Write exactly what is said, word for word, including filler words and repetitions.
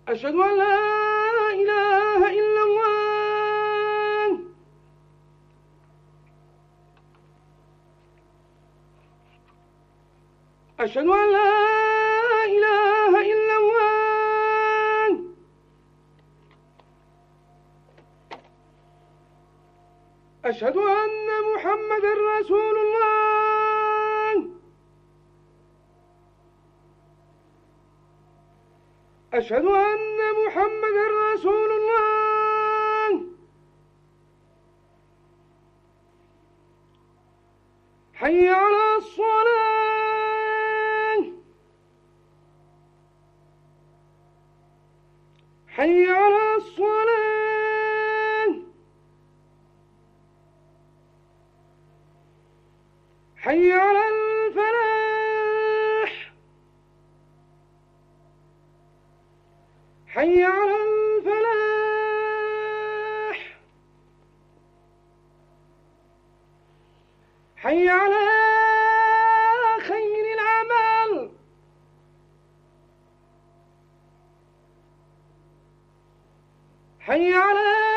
أشهد أن لا إله إلا الله. أشهد أن لا إله إلا الله. أشهد أن محمدًا رسول الله. أشهد أن محمدًا رسول الله. حي على الصلاة. حي على الصلاة. حي على الفلاح. حي على الفلاح. حي على خير العمل. حي على